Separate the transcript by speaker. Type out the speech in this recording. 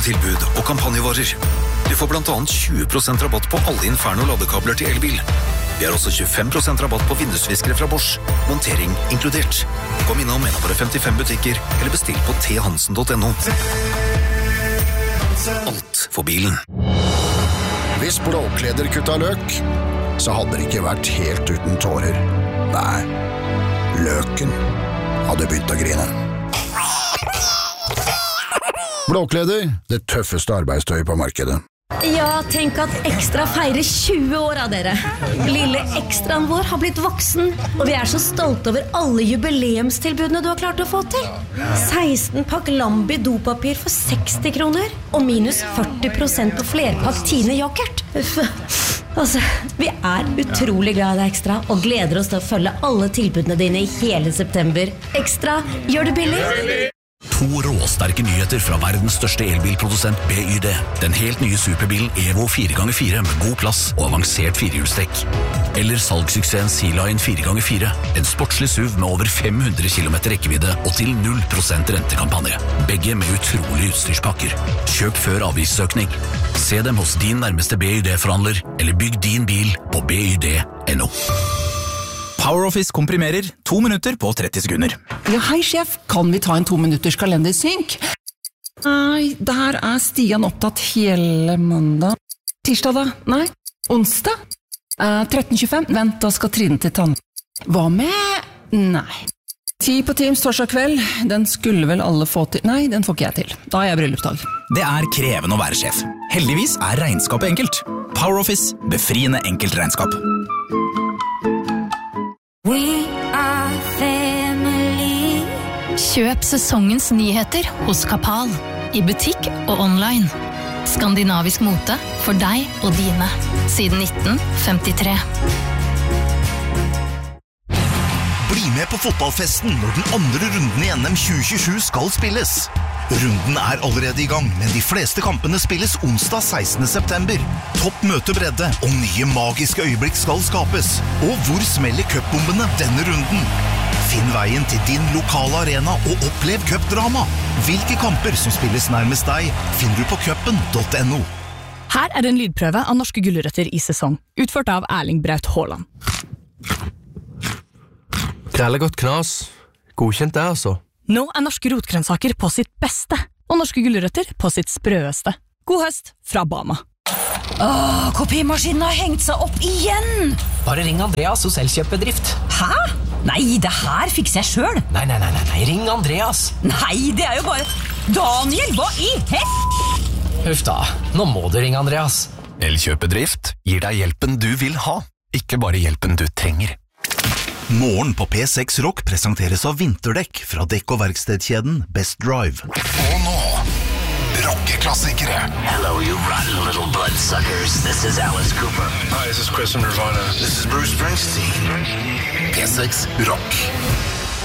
Speaker 1: tilbud og kampanjevarer. Du får blant annet 20% rabatt på alle Inferno-ladekabler til elbil. Vi har også 25% rabatt på vindusviskere fra Bosch. Montering inkludert. Kom innom en av våre 55 butikker, eller bestill på thansen.no. Alt for bilen.
Speaker 2: Hvis Blåkleder kutta løk, så hadde det ikke vært helt uten tårer. Nei, løken hadde begynt å grine. Blåkleder, det tøffeste arbeidstøyet på markedet.
Speaker 3: Ja, tenk at Ekstra feirer 20 år av dere. Lille Ekstraen vår har blitt voksen, og vi er så stolte over alle jubileumstilbudene du har klart å få til. 16 pakk Lambi dopapir for 60 kroner, og minus 40% på flerpakk Tine yoghurt. Altså, vi er utrolig glad i deg, Ekstra, og gleder oss til å følge alle tilbudene dine i hele september. Ekstra, gjør det billig!
Speaker 4: 2 råsterke nyheter fra verdens største elbilprodusent BYD. Den helt nye superbilen Evo 4x4 med god plass og avansert firehjulstrekk. Eller salgssuksessen Sea-Line 4x4. En sportslig SUV med over 500 km rekkevidde og til 0% rentekampanje. Begge med utrolige utstyrspakker. Kjøp før avgiftsøkning. Se dem hos din nærmeste BYD-forhandler, eller bygg din bil på byd.no.
Speaker 5: PowerOffice komprimerer 2 minutter på 30 sekunder.
Speaker 6: Ja, hei sjef, kan vi ta en 2 minutters kalendersynk? Nei, der er Stian opptatt hele mandag. Tirsdag da? Nei. Onsdag? 13.25? Vent, da skal Trine til tann. Hva med? Nei. 10 på Teams torsdag kveld, den skulle vel alle få til. Nei, den får ikke jeg til. Da er jeg bryllupsdag.
Speaker 5: Det er krevende å være sjef. Heldigvis er regnskapet enkelt. PowerOffice, befriende enkelt regnskap.
Speaker 7: We are family.
Speaker 8: Kjøp sesongens nyheter hos Kapal, i butikk og online. Skandinavisk mote for deg og dine, siden 1953.
Speaker 9: Bli med på fotballfesten når den andre runden i NM 2027 skal spilles. Runden er allerede i gang, men de fleste kampene spilles onsdag 16. september. Topp møtebredde og nye magiske øyeblikk skal skapes. Og hvor smeller cupbombene denne runden? Finn veien til din lokale arena og opplev cupdrama. Hvilke kamper som spilles nærmest deg, finner du på cupen.no.
Speaker 10: Her er en lydprøve av norske gulrøtter i sesong, utført av Erling Braut Haaland.
Speaker 11: Krellegodt knas. Godkjent det, altså.
Speaker 10: Nå er norske rotgrønnsaker på sitt beste, og norske gulrøtter på sitt sprøeste. God høst fra Bama.
Speaker 12: Kopimaskinen har hengt seg opp igjen!
Speaker 13: Bare ring Andreas hos Elkjøpbedrift.
Speaker 12: Hæ? Nei, det her fikser jeg selv.
Speaker 13: Nei, ring Andreas.
Speaker 12: Nei, det er jo bare... Daniel, hva i
Speaker 13: Huff da, nå må du ringe Andreas.
Speaker 4: Elkjøpbedrift gir deg hjelpen du vil ha, ikke bare hjelpen du trenger.
Speaker 9: Morgen på P6 Rock presenteres av vinterdekk fra dekk- og verkstedkjeden Best Drive.
Speaker 2: Og nå, rockeklassikere.
Speaker 14: Hello, you rotten little bloodsuckers. This is Alice Cooper.
Speaker 15: Hi, this is Chris from Nirvana.
Speaker 14: This is Bruce Springsteen.
Speaker 2: P6 Rock.